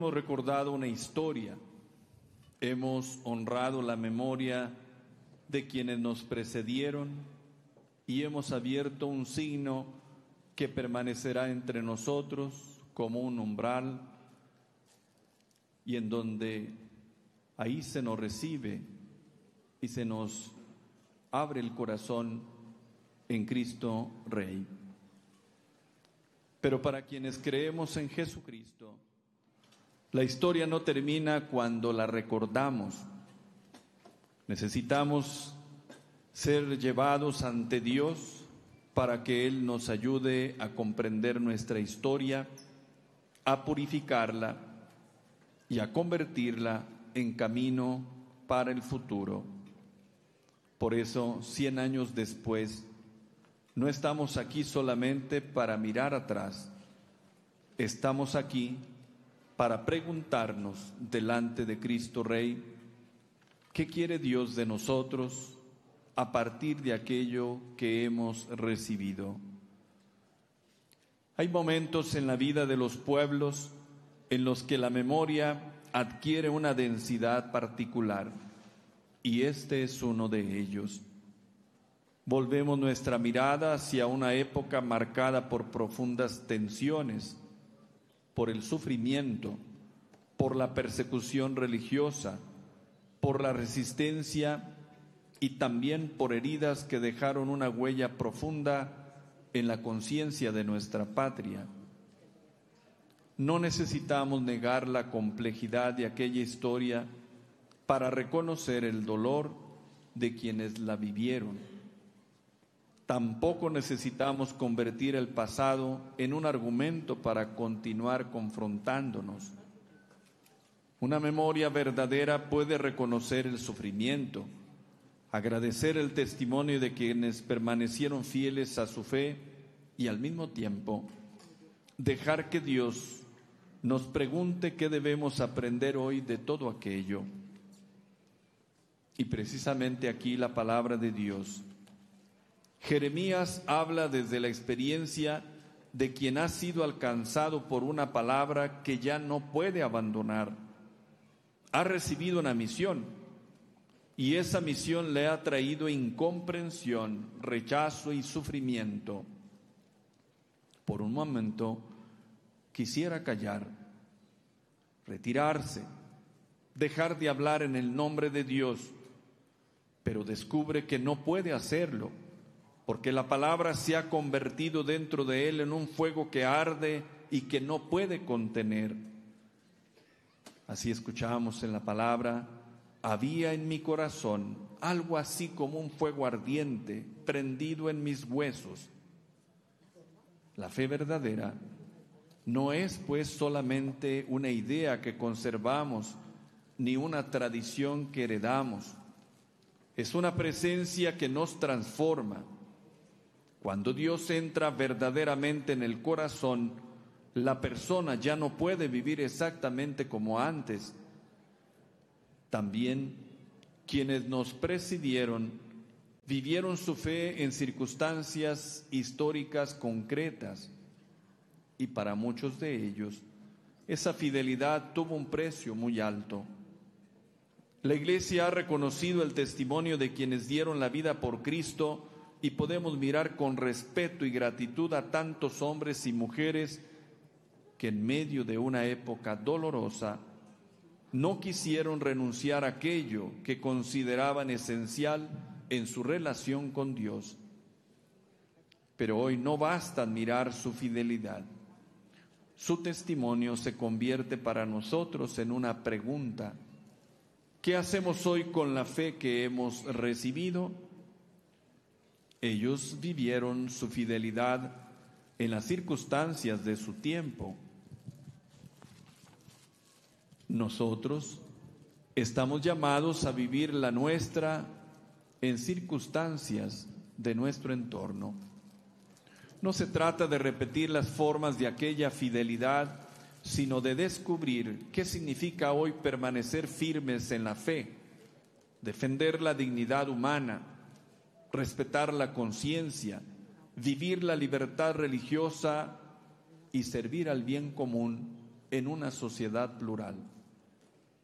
Hemos recordado una historia, hemos honrado la memoria de quienes nos precedieron y hemos abierto un signo que permanecerá entre nosotros como un umbral y en donde ahí se nos recibe y se nos abre el corazón en Cristo Rey. Pero para quienes creemos en Jesucristo, la historia no termina cuando la recordamos. Necesitamos ser llevados ante Dios para que Él nos ayude a comprender nuestra historia, a purificarla y a convertirla en camino para el futuro. Por eso, 100 años después, no estamos aquí solamente para mirar atrás, estamos aquí para preguntarnos delante de Cristo Rey, ¿qué quiere Dios de nosotros a partir de aquello que hemos recibido? Hay momentos en la vida de los pueblos en los que la memoria adquiere una densidad particular, y este es uno de ellos. Volvemos nuestra mirada hacia una época marcada por profundas tensiones, por el sufrimiento, por la persecución religiosa, por la resistencia y también por heridas que dejaron una huella profunda en la conciencia de nuestra patria. No necesitamos negar la complejidad de aquella historia para reconocer el dolor de quienes la vivieron. Tampoco necesitamos convertir el pasado en un argumento para continuar confrontándonos. Una memoria verdadera puede reconocer el sufrimiento, agradecer el testimonio de quienes permanecieron fieles a su fe y al mismo tiempo dejar que Dios nos pregunte qué debemos aprender hoy de todo aquello. Y precisamente aquí la palabra de Dios. Jeremías habla desde la experiencia de quien ha sido alcanzado por una palabra que ya no puede abandonar. Ha recibido una misión y esa misión le ha traído incomprensión, rechazo y sufrimiento. Por un momento quisiera callar, retirarse, dejar de hablar en el nombre de Dios, pero descubre que no puede hacerlo, porque la palabra se ha convertido dentro de él en un fuego que arde y que no puede contener. Así escuchamos en la palabra, había en mi corazón algo así como un fuego ardiente prendido en mis huesos. La fe verdadera no es pues solamente una idea que conservamos ni una tradición que heredamos. Es una presencia que nos transforma. Cuando Dios entra verdaderamente en el corazón, la persona ya no puede vivir exactamente como antes. También quienes nos precedieron vivieron su fe en circunstancias históricas concretas y para muchos de ellos esa fidelidad tuvo un precio muy alto. La Iglesia ha reconocido el testimonio de quienes dieron la vida por Cristo y podemos mirar con respeto y gratitud a tantos hombres y mujeres que en medio de una época dolorosa no quisieron renunciar a aquello que consideraban esencial en su relación con Dios. Pero hoy no basta admirar su fidelidad. Su testimonio se convierte para nosotros en una pregunta. ¿Qué hacemos hoy con la fe que hemos recibido? Ellos vivieron su fidelidad en las circunstancias de su tiempo. Nosotros estamos llamados a vivir la nuestra en circunstancias de nuestro entorno. No se trata de repetir las formas de aquella fidelidad, sino de descubrir qué significa hoy permanecer firmes en la fe, defender la dignidad humana, respetar la conciencia, vivir la libertad religiosa y servir al bien común en una sociedad plural.